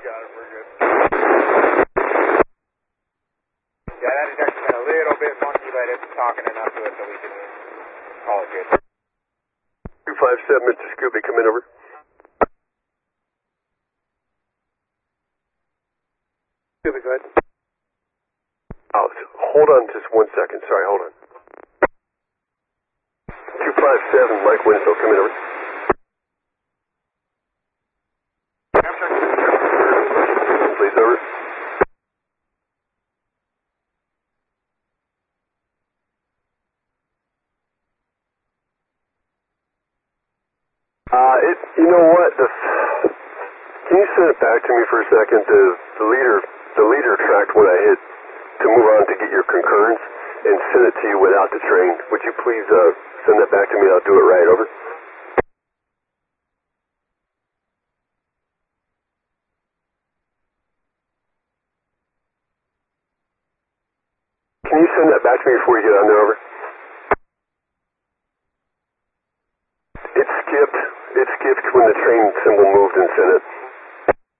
got it. We're good. Yeah, that detector's been a little bit funky, but it's talking enough to it so we can call it good. 257, Mr. Scooby, come in over. Scooby, go ahead. Oh, hold on just 1 second. Sorry, hold on. 257, Mike Winslow, come in over. Please, over. You know what? Can you send it back to me for a second? The leader tracked what I hit to move on to get your concurrence and send it to you without the train. Would you please send that back to me? I'll do it right over. Can you send that back to me before you get on there, over? It skipped when the train symbol moved and sent it.